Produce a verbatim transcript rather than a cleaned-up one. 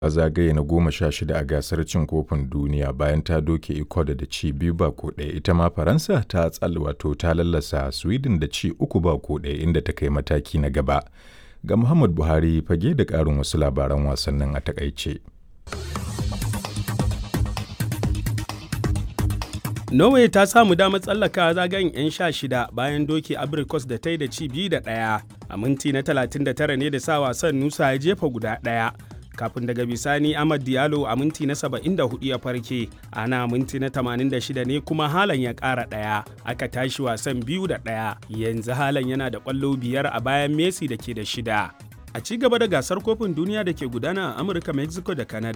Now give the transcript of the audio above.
a zagaye na goma sha shida a gasar cin kofin duniya bayan ta doke Ecuador da ci biyu ba ko ɗaya. Ita ma Faransa ta tsal wato ta lallasa Sweden da ci uku ba ko ɗaya inda ta kai mataki na gaba. Ga Muhammad Buhari fage da ƙarin wasu labaran wasannin a takaice. Norway ta samu damar tsallaka zagayen 'yan sha shida bayan doke Abrikos da ta yi da ci biyu da ɗaya. A minti na talatin da tara ne da sa wasan Nusa ya jefa guda ɗaya. Kafin daga bisani Amad Diallo a minti na saba'in da hudu ya farke, ana minti na tamanin da shida ne kuma Haaland ya ƙara ɗaya. Aka tashi wasan biyu da ɗaya. Yanzu Haaland yana da ƙwallo biyar a bayan Messi da ke da shida. A ci gaba da gasar kofin duniya da ke gudana a Amurka, Mexico da Canada.